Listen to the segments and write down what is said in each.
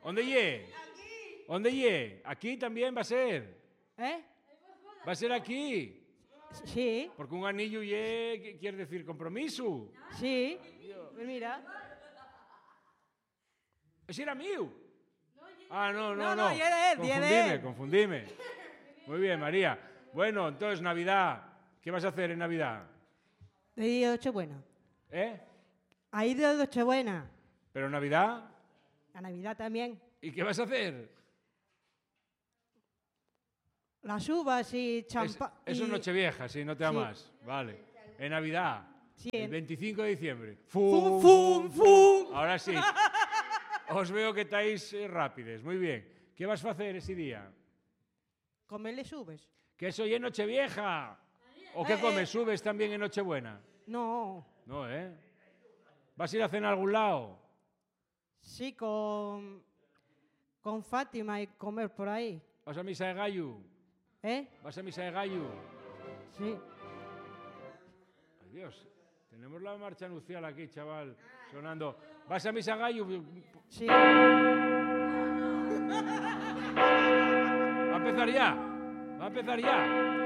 ¿Dónde ye? ¿Dónde ye? ¿Aquí también va a ser? ¿Eh? ¿Va a ser aquí? Sí, Porque un anillo ye, ¿qué quiere decir? ¿Compromiso? sí. Pues mira. ¿Ese era mío? Ah, no. No, y de él. Confundime. Muy bien, María. Bueno, entonces, Navidad. ¿Qué vas a hacer en Navidad? De día de Nochebuena. ¿Eh? Ahí de Nochebuena. ¿Pero Navidad? La Navidad también. ¿Y qué vas a hacer? Las uvas y champán. Eso es Nochevieja, sí, no te da Sí. más. Vale. En Navidad. Sí, El 25 de diciembre. ¡Fum, fum, fum! Ahora sí. Os veo que estáis rápides. Muy bien. ¿Qué vas a hacer ese día? Comerles uvas. Que eso es Nochevieja. ¿O qué comes? ¿Subes también en Nochebuena? No. No, ¿eh? ¿Vas a ir a cenar a algún lado? Sí, con Fátima y comer por ahí. ¿Vas a misa de gallo? ¿Eh? ¿Vas a misa de gallo? Sí. Ay, Dios, tenemos la marcha nupcial aquí, chaval, sonando. ¿Vas a misa de gallo? Sí. ¿Va a empezar ya? ¿Va a empezar ya?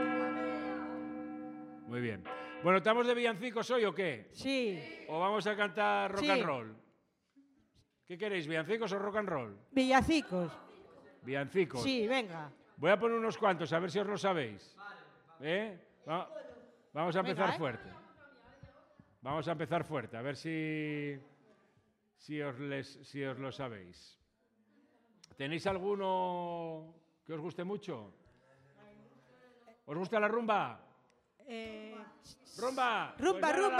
Muy bien. Bueno, ¿estamos de villancicos hoy o qué? Sí. ¿O vamos a cantar rock Sí. and roll? ¿Qué queréis, villancicos o rock and roll? Villacicos. Villancicos. Sí, venga. Voy a poner unos cuantos, a ver si os lo sabéis. Vamos a empezar fuerte. Vamos a empezar fuerte, a ver si os lo sabéis. ¿Tenéis alguno que os guste mucho? ¿Os gusta la rumba? ¡Rumba! Rumba, Pues ahora rumba.